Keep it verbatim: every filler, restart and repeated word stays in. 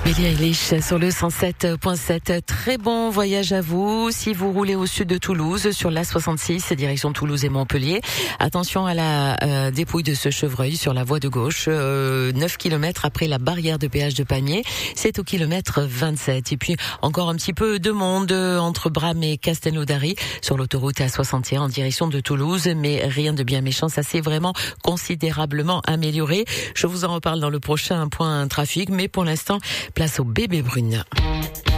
Billie Eilish sur le cent sept point sept. Très bon voyage à vous. Si vous roulez au sud de Toulouse, sur l'A soixante-six, direction Toulouse et Montpellier, attention à la euh, dépouille de ce chevreuil sur la voie de gauche, euh, neuf kilomètres après la barrière de péage de Pamiers. C'est au kilomètre vingt-sept. Et puis, encore un petit peu de monde entre Bram et Castelnaudary sur l'autoroute A soixante et un en direction de Toulouse, mais rien de bien méchant. Ça s'est vraiment considérablement amélioré. Je vous en reparle dans le prochain point trafic, mais pour l'instant, place au bébé brune.